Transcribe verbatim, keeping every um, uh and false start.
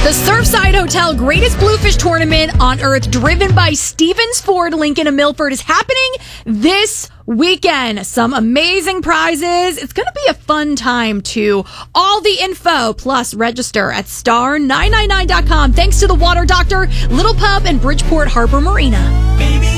The Surfside Hotel Greatest Bluefish Tournament on Earth, driven by Stevens Ford, Lincoln and Milford, is happening this weekend. Some amazing prizes. It's going to be a fun time, too. All the info, plus register at star nine nine nine dot com. Thanks to the Water Doctor, Little Pub, and Bridgeport Harbor Marina. Baby.